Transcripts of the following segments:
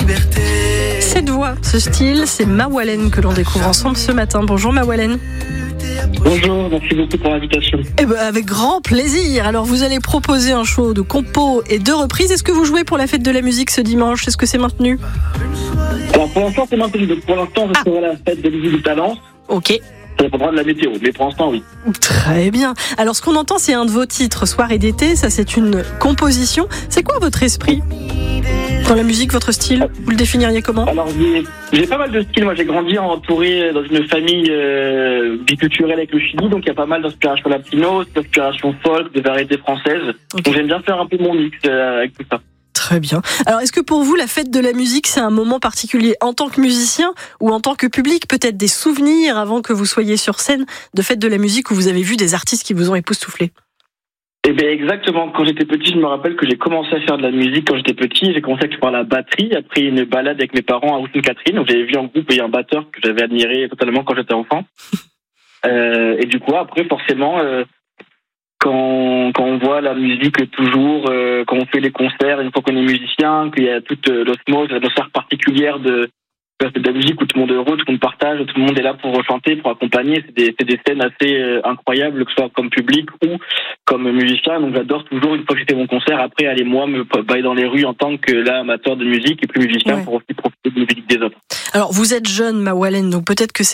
Cette voix, ce style, c'est Mawalen que l'on découvre ensemble ce matin. Bonjour Mawalen. Bonjour, merci beaucoup pour l'invitation. Avec grand plaisir. Alors vous allez proposer un show de compos et de reprises. Est-ce que vous jouez pour la fête de la musique ce dimanche ? Est-ce que c'est maintenu ? Alors pour l'instant c'est maintenu. Donc pour l'instant je serai à la fête de musique du talent. Ok. Ça dépendra de la météo, mais pour l'instant oui. Très bien. Alors ce qu'on entend c'est un de vos titres, Soirée d'été. Ça c'est une composition. C'est quoi votre esprit dans la musique, votre style ? Vous le définiriez comment ? Alors j'ai pas mal de styles. Moi j'ai grandi entouré dans une famille biculturelle avec le Chili, donc il y a pas mal d'inspiration latino, d'inspiration folk, de variétés françaises. Okay. Donc j'aime bien faire un peu mon mix avec tout ça. Très bien. Alors est-ce que pour vous la fête de la musique c'est un moment particulier en tant que musicien ou en tant que public ? Peut-être des souvenirs avant que vous soyez sur scène de fête de la musique où vous avez vu des artistes qui vous ont époustouflé ? Eh bien exactement, quand j'étais petit, je me rappelle que j'ai commencé à faire de la musique quand j'étais petit, j'ai commencé par la batterie, après une balade avec mes parents à Oustin-Catherine, donc j'avais vu en groupe et il y a un batteur que j'avais admiré totalement quand j'étais enfant. Et du coup après forcément, quand on voit la musique toujours, quand on fait les concerts, une fois qu'on est musicien, qu'il y a toute l'osmose, l'atmosphère particulière de la musique où tout le monde est heureux, tout le monde partage, tout le monde est là pour chanter, pour accompagner. C'est des scènes assez incroyables, que ce soit comme public ou comme musicien. Donc j'adore toujours, une fois que j'ai fait mon concert, après aller moi me balader dans les rues en tant que là amateur de musique et plus musicien pour aussi profiter de la musique des autres. Alors vous êtes jeune, Mawalen, donc peut-être que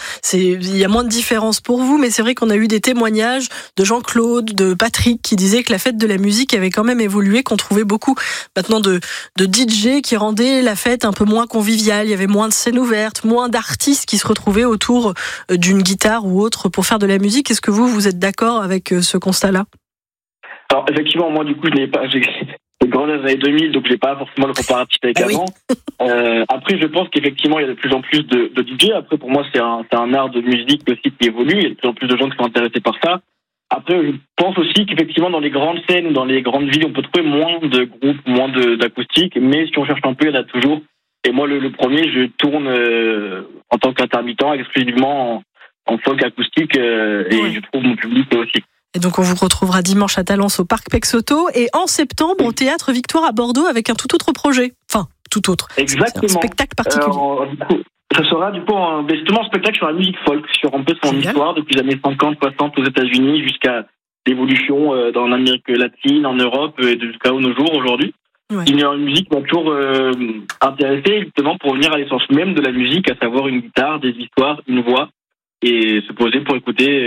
il y a moins de différence pour vous, mais c'est vrai qu'on a eu des témoignages de Jean-Claude, de Patrick qui disaient que la fête de la musique avait quand même évolué, qu'on trouvait beaucoup maintenant de DJ qui rendaient la fête un peu moins conviviale. Il y avait moins de scènes ouvertes, moins d'artistes qui se retrouvaient autour d'une guitare ou autre pour faire de la musique. Est-ce que vous êtes d'accord avec ce constat-là ? Alors effectivement, moi du coup, j'ai grandi dans les années 2000, donc j'ai pas forcément le comparatif avec avant. Après, je pense qu'effectivement, il y a de plus en plus de DJ. Après, pour moi, c'est un art de musique aussi qui évolue. Il y a de plus en plus de gens qui sont intéressés par ça. Après, je pense aussi qu'effectivement, dans les grandes scènes ou dans les grandes villes, on peut trouver moins de groupes, moins d'acoustique. Mais si on cherche un peu, il y en a toujours. Et moi, le premier, je tourne en tant qu'intermittent, exclusivement en folk acoustique, et je trouve mon public aussi. Et donc, on vous retrouvera dimanche à Talence au Parc Pexoto et en septembre au Théâtre Victoire à Bordeaux avec un tout autre projet. Enfin, tout autre. Exactement. C'est un spectacle particulier. Ça sera du coup justement un spectacle sur la musique folk, sur un peu son histoire depuis les années 50, 60 aux États-Unis jusqu'à l'évolution dans l'Amérique latine, en Europe et jusqu'à nos jours aujourd'hui. Ouais. Il y a une musique qui m'a toujours intéressé justement pour revenir à l'essence même de la musique, à savoir une guitare, des histoires, une voix, et se poser pour écouter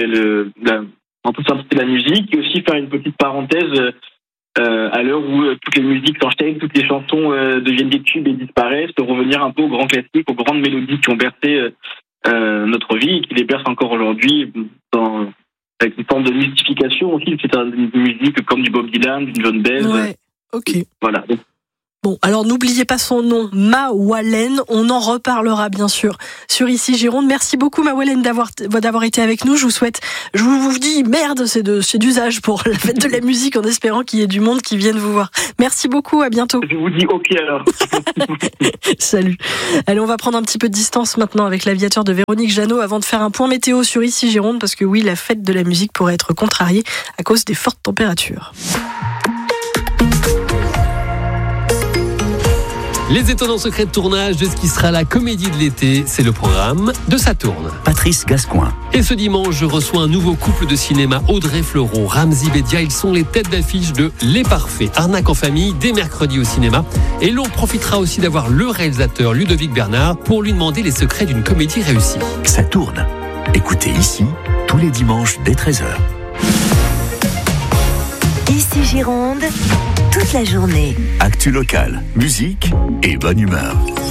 en toute simplicité la musique, et aussi faire une petite parenthèse à l'heure où toutes les musiques s'enchaînent, toutes les chansons deviennent des tubes et disparaissent, de revenir un peu aux grands classiques, aux grandes mélodies qui ont bercé notre vie et qui les bercent encore aujourd'hui avec une forme de mystification aussi. C'est une musique comme du Bob Dylan, du John Baez. Ouais. Ok. Voilà. Bon, alors n'oubliez pas son nom, Mawalen. On en reparlera bien sûr sur Ici Gironde. Merci beaucoup Mawalen d'avoir été avec nous. Je vous dis merde, c'est d'usage pour la fête de la musique en espérant qu'il y ait du monde qui vienne vous voir. Merci beaucoup, à bientôt. Je vous dis ok alors. Salut. Allez, on va prendre un petit peu de distance maintenant avec l'aviateur de Véronique Jeannot avant de faire un point météo sur Ici Gironde parce que oui, la fête de la musique pourrait être contrariée à cause des fortes températures. Les étonnants secrets de tournage de ce qui sera la comédie de l'été, c'est le programme de Ça tourne. Patrice Gascoin. Et ce dimanche, je reçois un nouveau couple de cinéma, Audrey Fleurot, Ramzy Bedia. Ils sont les têtes d'affiche de Les Parfaits, arnaque en famille, dès mercredi au cinéma. Et l'on profitera aussi d'avoir le réalisateur Ludovic Bernard pour lui demander les secrets d'une comédie réussie. Ça tourne. Écoutez ici, tous les dimanches dès 13h. Ici Gironde, toute la journée. Actu locale, musique et bonne humeur.